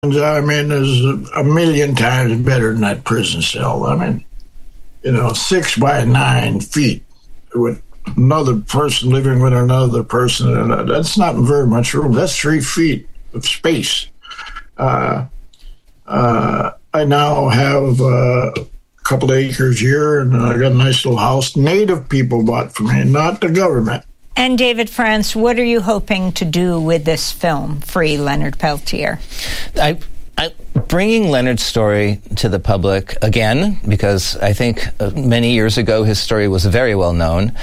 I mean, is a million times better than that prison cell. I mean, 6 by 9 feet with another person living with another person. And that's not very much room. That's 3 feet of space. I now have a couple of acres here, and I got a nice little house. Native people bought for me, not the government. And David France, what are you hoping to do with this film, Free Leonard Peltier? Bringing Leonard's story to the public again, because I think many years ago his story was very well known,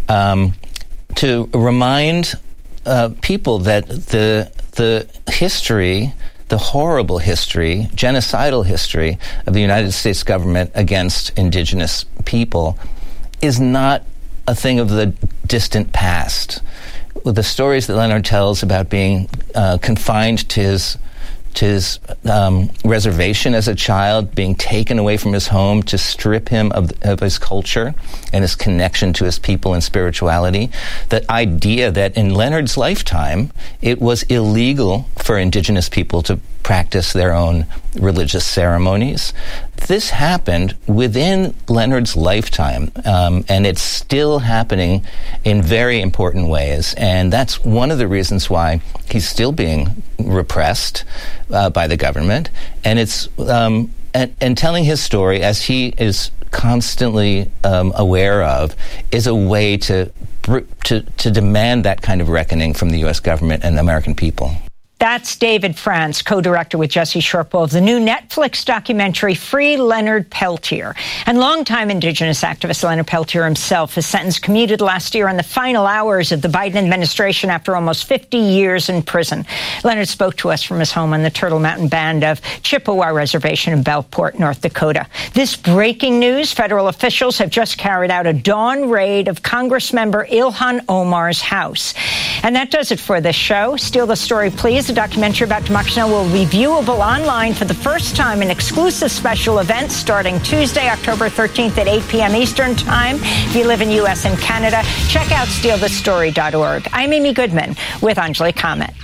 to remind people that the history, the horrible history, genocidal history of the United States government against indigenous people is not a thing of the distant past. With the stories that Leonard tells about being confined to his reservation as a child, being taken away from his home to strip him of his culture and his connection to his people and spirituality. The idea that in Leonard's lifetime, it was illegal for indigenous people to practice their own religious ceremonies. This happened within Leonard's lifetime, and it's still happening in very important ways. And that's one of the reasons why he's still being repressed by the government. And it's and telling his story, as he is constantly aware of, is a way to demand that kind of reckoning from the U.S. government and the American people. That's David France, co-director with Jesse Sharples of the new Netflix documentary, Free Leonard Peltier. And longtime Indigenous activist Leonard Peltier himself, his sentence commuted last year in the final hours of the Biden administration after almost 50 years in prison. Leonard spoke to us from his home on the Turtle Mountain Band of Chippewa Reservation in Bellport, North Dakota. This breaking news: federal officials have just carried out a dawn raid of Congressmember Ilhan Omar's house. And that does it for this show. Steal the Story, Please. The documentary about Democracy Now! Will be viewable online for the first time in exclusive special events starting Tuesday, October 13th at 8 p.m. Eastern Time. If you live in U.S. and Canada, check out stealthestory.org. I'm Amy Goodman with Anjali Kamat.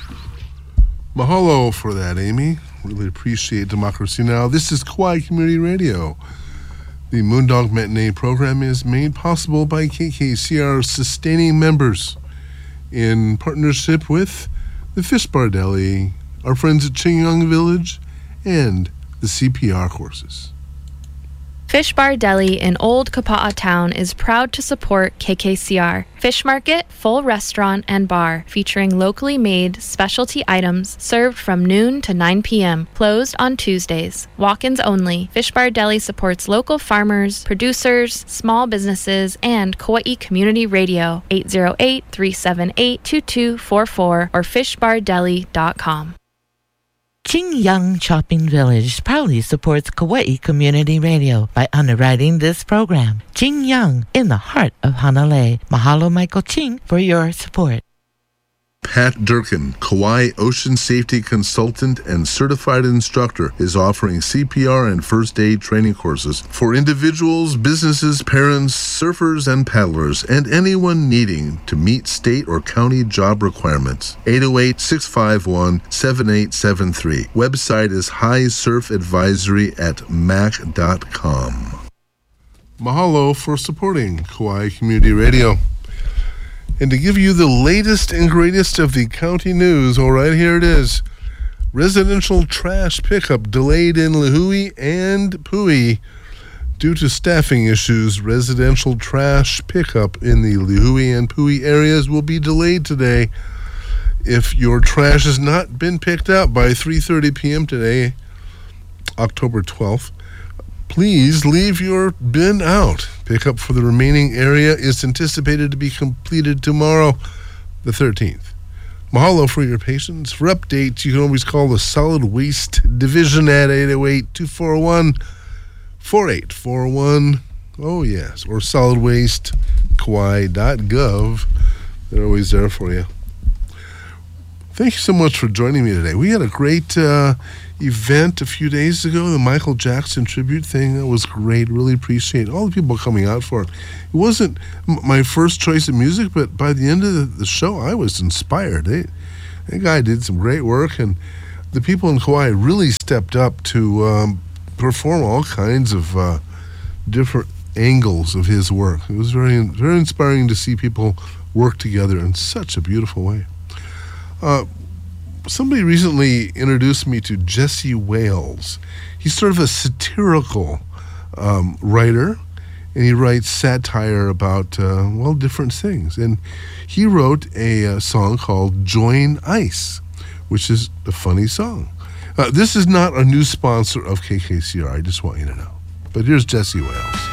Mahalo for that, Amy. Really appreciate Democracy Now! This is Kauai Community Radio. The Moondog Matinee program is made possible by KKCR sustaining members in partnership with the Fish Bar Deli, our friends at Qingyang Village, and the CPR courses. Fish Bar Deli in Old Kapa'a Town is proud to support KKCR. Fish market, full restaurant, and bar featuring locally made specialty items served from noon to 9 p.m. Closed on Tuesdays. Walk-ins only. Fish Bar Deli supports local farmers, producers, small businesses, and Kauai Community Radio. 808-378-2244 or fishbardeli.com. Qingyang Shopping Village proudly supports Kauai Community Radio by underwriting this program. Qingyang, in the heart of Hanalei. Mahalo, Michael Ching, for your support. Pat Durkin, Kauai Ocean Safety Consultant and Certified Instructor, is offering CPR and first aid training courses for individuals, businesses, parents, surfers, and paddlers, and anyone needing to meet state or county job requirements. 808-651-7873. Website is highsurfadvisory@mac.com. Mahalo for supporting Kauai Community Radio. And to give you the latest and greatest of the county news, all right, here it is. Residential trash pickup delayed in Lihue and Pui. Due to staffing issues, residential trash pickup in the Lihue and Pui areas will be delayed today. If your trash has not been picked up by 3:30 p.m. today, October 12th, please leave your bin out. Pickup for the remaining area is anticipated to be completed tomorrow, the 13th. Mahalo for your patience. For updates, you can always call the Solid Waste Division at 808-241-4841. Oh, yes. Or solidwastekauai.gov. They're always there for you. Thank you so much for joining me today. We had a great event a few days ago, the Michael Jackson tribute thing. That was great. Really appreciate all the people coming out for it. It wasn't my first choice of music, but by the end of the show, I was inspired. That guy did some great work, and the people in Kauai really stepped up to perform all kinds of different angles of his work. It was very, very inspiring to see people work together in such a beautiful way. Somebody recently introduced me to Jesse Wales. He's sort of a satirical writer, and he writes satire about, different things. And he wrote a song called Join Ice, which is a funny song. This is not a new sponsor of KKCR, I just want you to know. But here's Jesse Wales.